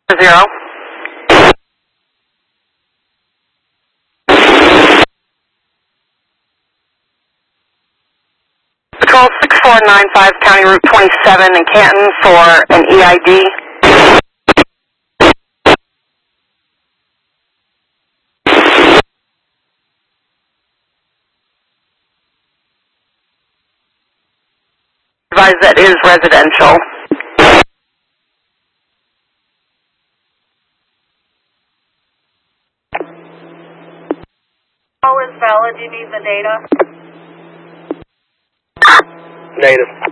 0. Patrol 6495, County Route 27 in Canton for an EID. Advise that is residential. How is valid? You need the data? Native.